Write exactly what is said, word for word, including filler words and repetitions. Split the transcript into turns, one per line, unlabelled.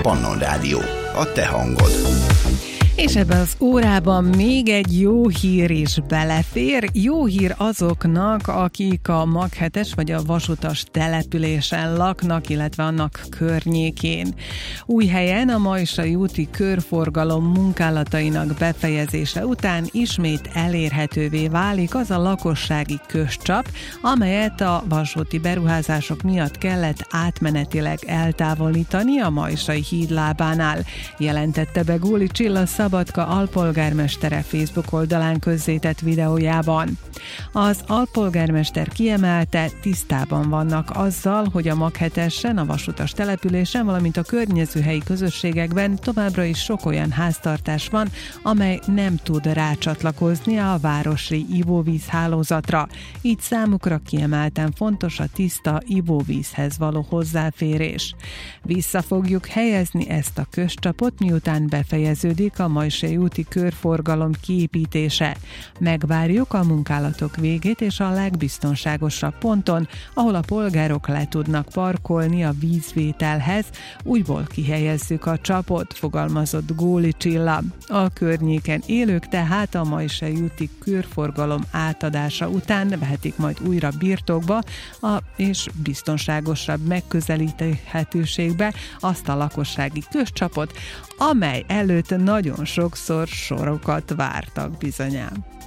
Pannon Rádió, a te hangod.
És ebben az órában még egy jó hír is belefér. Jó hír azoknak, akik a Mag hetes vagy a vasutas településen laknak, illetve annak környékén. Újhelyen a Majsai úti körforgalom munkálatainak befejezése után ismét elérhetővé válik az a lakossági közcsap, amelyet a vasúti beruházások miatt kellett átmenetileg eltávolítani a Majsai hídlábánál, jelentette be Góli Csilla Szabadka alpolgármestere Facebook oldalán közzétett videójában. Az alpolgármester kiemelte, tisztában vannak azzal, hogy a Mag hetesen, a vasutas településen, valamint a környező helyi közösségekben továbbra is sok olyan háztartás van, amely nem tud rácsatlakozni a városi ivóvíz hálózatra. Így számukra kiemelten fontos a tiszta ivóvízhez való hozzáférés. Vissza fogjuk helyezni ezt a közcsapot, miután befejeződik a Majsai úti körforgalom kiépítése. Megvárjuk a munkálatok végét és a legbiztonságosabb ponton, ahol a polgárok le tudnak parkolni a vízvételhez, újból kihelyezzük a csapot, fogalmazott Góli Csilla. A környéken élők tehát a Majsai úti körforgalom átadása után vehetik majd újra birtokba a, és biztonságosabb megközelíthetőségbe azt a lakossági közcsapot, amely előtt nagyon sokszor sorokat vártak bizonyán.